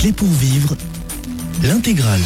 Clés pour vivre, l'intégrale.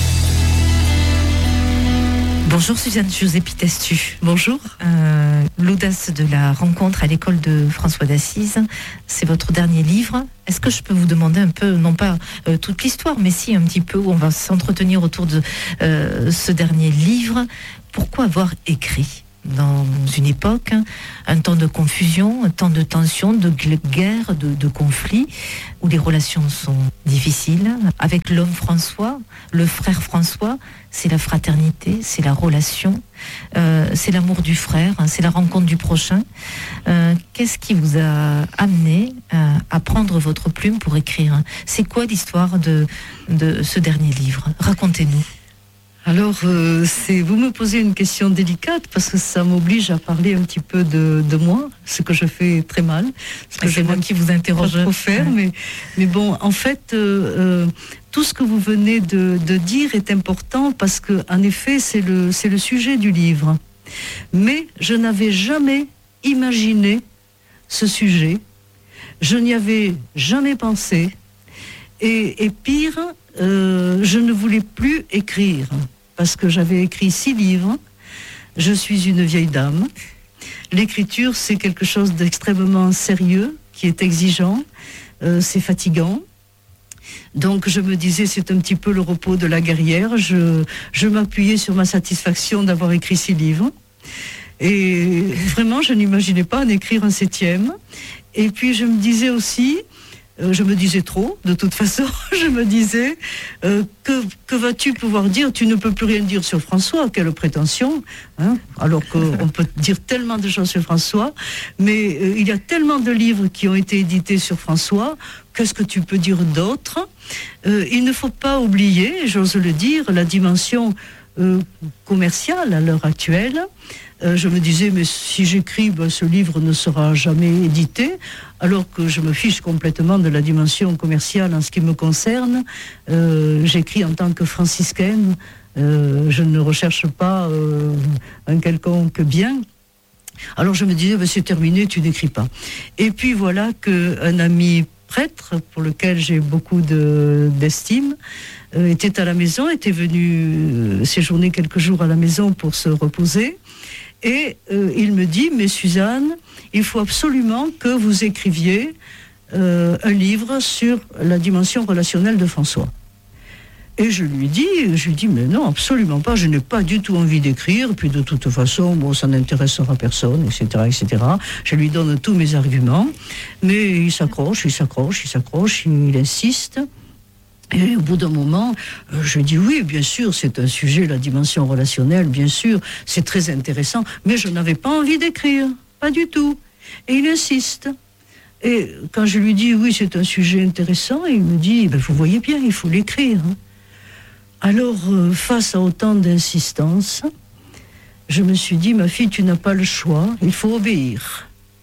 Bonjour Suzanne Giuseppe Testu. Bonjour. L'audace de la rencontre à l'école de François d'Assise, c'est votre dernier livre. Est-ce que je peux vous demander un peu, non pas toute l'histoire, mais si un petit peu, où on va s'entretenir autour de ce dernier livre. Pourquoi avoir écrit dans une époque, un temps de confusion, un temps de tension, de guerre, de conflit, où les relations sont difficiles, avec l'homme François, le frère François, c'est la fraternité, c'est la relation, c'est l'amour du frère, c'est la rencontre du prochain. Qu'est-ce qui vous a amené à prendre votre plume pour écrire? C'est quoi l'histoire de ce dernier livre? Racontez-nous. Alors, vous me posez une question délicate parce que ça m'oblige à parler un petit peu de moi, ce que je fais très mal. C'est moi qui vous interroge. Pas trop faire, mais bon, en fait, tout ce que vous venez de dire est important parce que, en effet, c'est le sujet du livre. Mais je n'avais jamais imaginé ce sujet. Je n'y avais jamais pensé. Et pire, je ne voulais plus écrire, parce que j'avais écrit 6 livres. Je suis une vieille dame. L'écriture, c'est quelque chose d'extrêmement sérieux, qui est exigeant, c'est fatigant. Donc je me disais, c'est un petit peu le repos de la guerrière. Je m'appuyais sur ma satisfaction d'avoir écrit 6 livres. Et vraiment, je n'imaginais pas en écrire un 7e. Et puis je me disais aussi... je me disais trop, de toute façon, je me disais, que vas-tu pouvoir dire? Tu ne peux plus rien dire sur François, quelle prétention, hein, alors qu'on peut dire tellement de choses sur François, mais il y a tellement de livres qui ont été édités sur François, qu'est-ce que tu peux dire d'autre? Il ne faut pas oublier, j'ose le dire, la dimension commerciale à l'heure actuelle. Je me disais, mais si j'écris, ce livre ne sera jamais édité, alors que je me fiche complètement de la dimension commerciale en ce qui me concerne. J'écris en tant que franciscaine, je ne recherche pas un quelconque bien. Alors je me disais, c'est terminé, tu n'écris pas. Et puis voilà qu'un ami prêtre, pour lequel j'ai beaucoup d'estime, était à la maison, était venu séjourner quelques jours à la maison pour se reposer. Et il me dit, mais Suzanne, il faut absolument que vous écriviez un livre sur la dimension relationnelle de François. Et je lui dis, mais non, absolument pas, je n'ai pas du tout envie d'écrire, puis de toute façon, ça n'intéressera personne, etc., etc. Je lui donne tous mes arguments, mais il s'accroche, il insiste. Et au bout d'un moment, je dis oui, bien sûr, c'est un sujet, la dimension relationnelle, bien sûr, c'est très intéressant, mais je n'avais pas envie d'écrire, pas du tout. Et il insiste. Et quand je lui dis oui, c'est un sujet intéressant, il me dit, vous voyez bien, il faut l'écrire. Alors, face à autant d'insistance, je me suis dit, ma fille, tu n'as pas le choix, il faut obéir.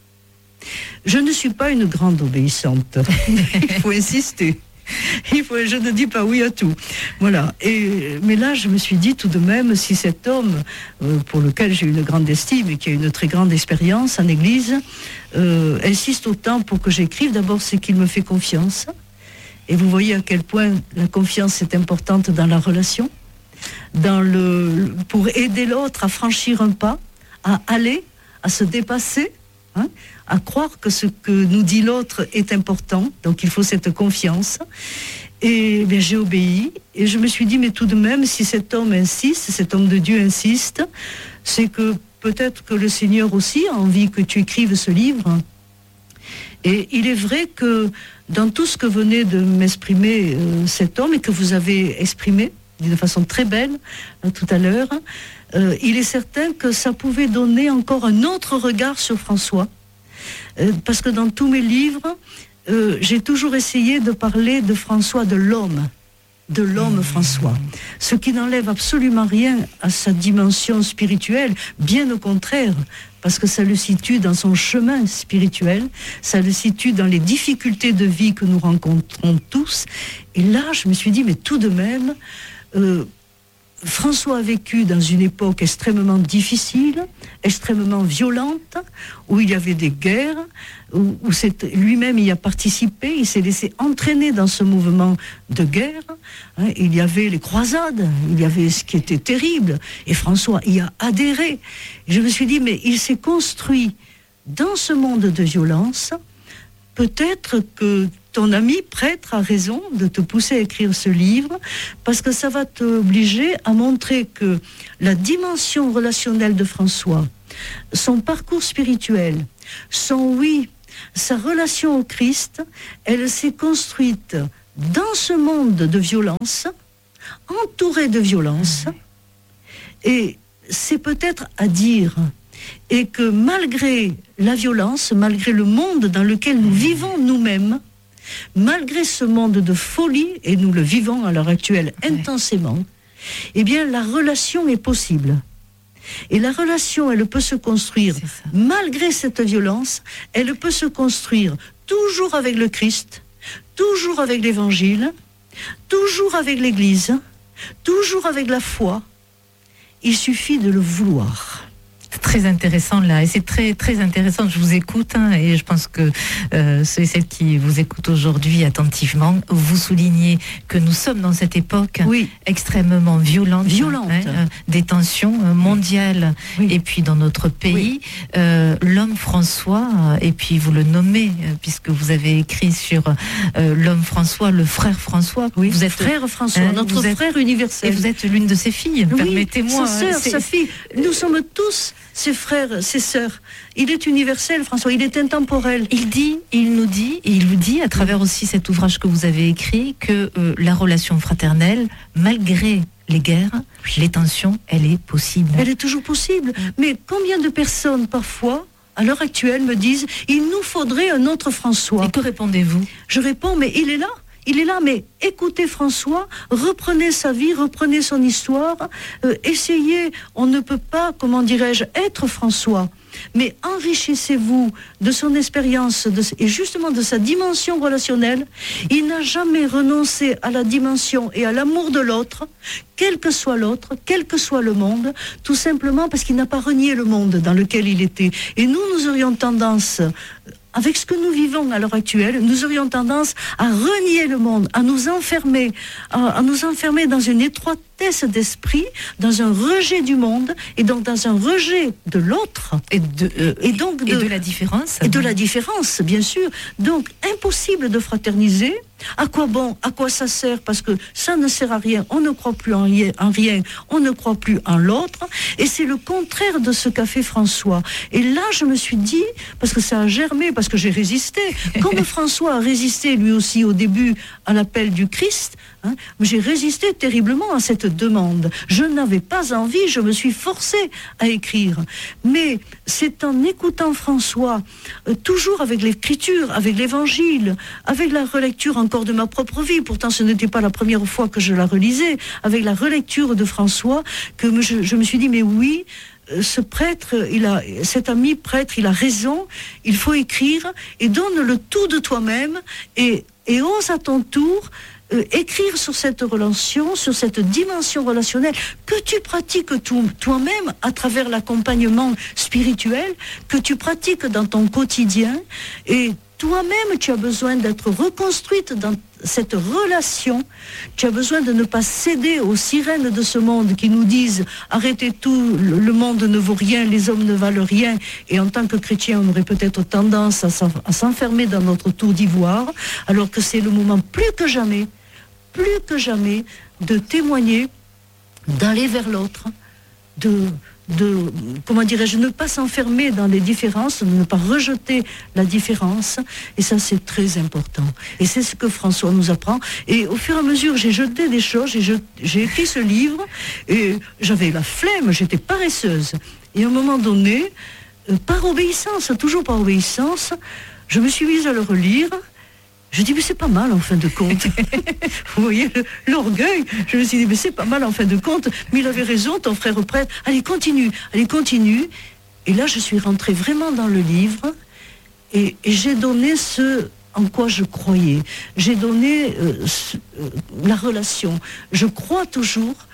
Je ne suis pas une grande obéissante, il faut insister. Je ne dis pas oui à tout. Voilà. Mais là, je me suis dit tout de même, si cet homme, pour lequel j'ai une grande estime et qui a une très grande expérience en Église, insiste autant pour que j'écrive, d'abord, c'est qu'il me fait confiance. Et vous voyez à quel point la confiance est importante dans la relation, pour aider l'autre à franchir un pas, à aller, à se dépasser, hein, à croire que ce que nous dit l'autre est important, donc il faut cette confiance. Et j'ai obéi, et je me suis dit, mais tout de même, si cet homme insiste, cet homme de Dieu insiste, c'est que peut-être que le Seigneur aussi a envie que tu écrives ce livre. Et il est vrai que dans tout ce que venait de m'exprimer cet homme, et que vous avez exprimé d'une façon très belle tout à l'heure, il est certain que ça pouvait donner encore un autre regard sur François. Parce que dans tous mes livres, j'ai toujours essayé de parler de François, de l'homme François, ce qui n'enlève absolument rien à sa dimension spirituelle, bien au contraire, parce que ça le situe dans son chemin spirituel, ça le situe dans les difficultés de vie que nous rencontrons tous. Et là, je me suis dit, mais tout de même, François a vécu dans une époque extrêmement difficile, extrêmement violente, où il y avait des guerres, où lui-même y a participé, il s'est laissé entraîner dans ce mouvement de guerre. Il y avait les croisades, il y avait ce qui était terrible, et François y a adhéré. Et je me suis dit, mais il s'est construit dans ce monde de violence. Peut-être que ton ami prêtre a raison de te pousser à écrire ce livre, parce que ça va t'obliger à montrer que la dimension relationnelle de François, son parcours spirituel, sa relation au Christ, elle s'est construite dans ce monde de violence, entouré de violence, et c'est peut-être à dire, et que malgré la violence, malgré le monde dans lequel nous vivons nous-mêmes, malgré ce monde de folie, et nous le vivons à l'heure actuelle intensément, eh bien la relation est possible. Et la relation, elle peut se construire, malgré cette violence, elle peut se construire toujours avec le Christ, toujours avec l'Évangile, toujours avec l'Église, toujours avec la foi. Il suffit de le vouloir. Très intéressant là, et c'est très très intéressant. Je vous écoute et je pense que ceux et celles qui vous écoutent aujourd'hui attentivement, vous soulignez que nous sommes dans cette époque extrêmement violente. Des tensions mondiales, et puis dans notre pays, l'homme François, et puis vous le nommez puisque vous avez écrit sur l'homme François, le frère François. Vous êtes frère François, notre frère universel. Et vous êtes l'une de ses filles. Permettez-moi. Sa sœur, sa fille. Nous sommes tous ses frères, ses sœurs. Il est universel, François, il est intemporel. Il nous dit, à travers aussi cet ouvrage que vous avez écrit, que la relation fraternelle, malgré les guerres, les tensions, elle est possible. Elle est toujours possible. Mais combien de personnes, parfois, à l'heure actuelle, me disent « Il nous faudrait un autre François ». Et que répondez-vous ? Je réponds « Mais il est là ». Il est là, mais écoutez François, reprenez sa vie, reprenez son histoire, essayez, on ne peut pas, comment dirais-je, être François, mais enrichissez-vous de son expérience et justement de sa dimension relationnelle. Il n'a jamais renoncé à la dimension et à l'amour de l'autre, quel que soit l'autre, quel que soit le monde, tout simplement parce qu'il n'a pas renié le monde dans lequel il était. Et nous aurions tendance... Avec ce que nous vivons à l'heure actuelle, nous aurions tendance à renier le monde, à nous enfermer dans une étroitesse d'esprit, dans un rejet du monde, et donc dans un rejet de l'autre. Et de la différence. Et de la différence, bien sûr. Donc, impossible de fraterniser. À quoi bon ? À quoi ça sert ? Parce que ça ne sert à rien. On ne croit plus en rien. On ne croit plus en l'autre. Et c'est le contraire de ce qu'a fait François. Et là, je me suis dit, parce que ça a germé, parce que j'ai résisté. Comme François a résisté lui aussi au début à l'appel du Christ, j'ai résisté terriblement à cette demande. Je n'avais pas envie, je me suis forcée à écrire. Mais c'est en écoutant François, toujours avec l'écriture, avec l'évangile, avec la relecture encore de ma propre vie, pourtant ce n'était pas la première fois que je la relisais, avec la relecture de François, que je me suis dit, mais oui, ce prêtre, cet ami prêtre, il a raison, il faut écrire, et donne le tout de toi-même, et ose à ton tour écrire sur cette relation, sur cette dimension relationnelle que tu pratiques toi-même à travers l'accompagnement spirituel, que tu pratiques dans ton quotidien, et toi-même tu as besoin d'être reconstruite dans cette relation, tu as besoin de ne pas céder aux sirènes de ce monde qui nous disent arrêtez tout, le monde ne vaut rien, les hommes ne valent rien, et en tant que chrétien on aurait peut-être tendance à s'enfermer dans notre tour d'ivoire, alors que c'est le moment plus que jamais de témoigner, d'aller vers l'autre, comment dirais-je, ne pas s'enfermer dans les différences, de ne pas rejeter la différence, et ça c'est très important. Et c'est ce que François nous apprend. Et au fur et à mesure, j'ai jeté des choses, j'ai écrit ce livre, et j'avais la flemme, j'étais paresseuse. Et à un moment donné, par obéissance, toujours par obéissance, je me suis mise à le relire. Je dis, mais c'est pas mal en fin de compte. Vous voyez l'orgueil. Je me suis dit, mais c'est pas mal en fin de compte. Mais il avait raison, ton frère prêtre. Allez, continue. Et là, je suis rentrée vraiment dans le livre. Et j'ai donné ce en quoi je croyais. J'ai donné la relation. Je crois toujours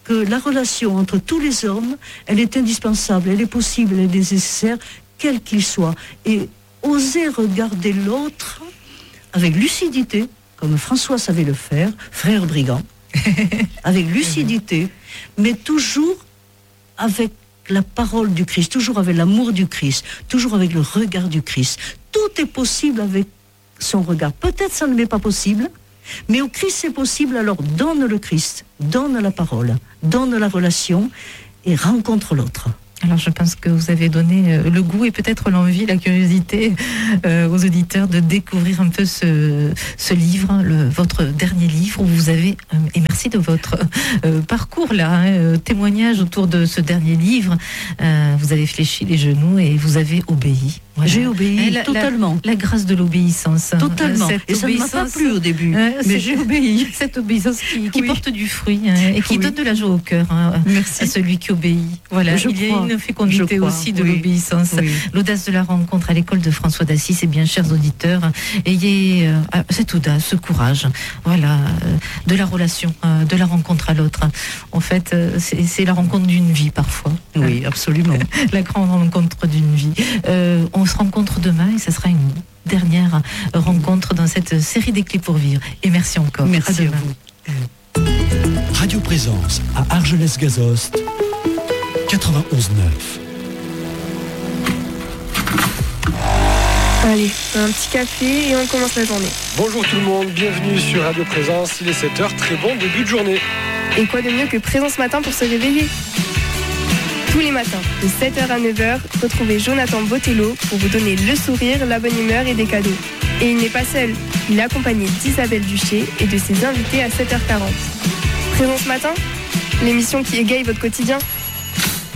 que la relation entre tous les hommes, elle est indispensable, elle est possible, elle est nécessaire, quel qu'il soit. Et oser regarder l'autre avec lucidité, comme François savait le faire, frère brigand, avec lucidité, mais toujours avec la parole du Christ, toujours avec l'amour du Christ, toujours avec le regard du Christ. Tout est possible avec son regard. Peut-être ça ne m'est pas possible, mais au Christ c'est possible, alors donne le Christ, donne la parole, donne la relation et rencontre l'autre. Alors je pense que vous avez donné le goût et peut-être l'envie, la curiosité aux auditeurs de découvrir un peu ce livre, votre dernier livre où vous avez, et merci de votre parcours là, témoignage autour de ce dernier livre, vous avez fléchi les genoux et vous avez obéi. Voilà. J'ai obéi totalement. La grâce de l'obéissance. Totalement. Et ça ne m'a pas plu au début, mais j'ai obéi. Cette obéissance qui porte du fruit et qui donne de la joie au cœur à celui qui obéit. Voilà. Il y a une fécondité aussi de l'obéissance. Oui. L'audace de la rencontre à l'école de François d'Assise. Et bien, chers auditeurs, ayez cette audace, ce courage, voilà, de la relation, de la rencontre à l'autre. En fait, c'est la rencontre d'une vie parfois. Oui, absolument. La grande rencontre d'une vie. On se rencontre demain et ce sera une dernière rencontre dans cette série des clés pour vivre. Et merci encore. Merci à vous. Radio Présence à Argelès-Gazost, 91.9. Allez, un petit café et on commence la journée. Bonjour tout le monde, bienvenue sur Radio Présence, il est 7h, très bon début de journée. Et quoi de mieux que Présence Matin pour se réveiller ? Tous les matins, de 7h à 9h, retrouvez Jonathan Botello pour vous donner le sourire, la bonne humeur et des cadeaux. Et il n'est pas seul, il est accompagné d'Isabelle Duché et de ses invités à 7h40. Présence Matin, l'émission qui égaye votre quotidien.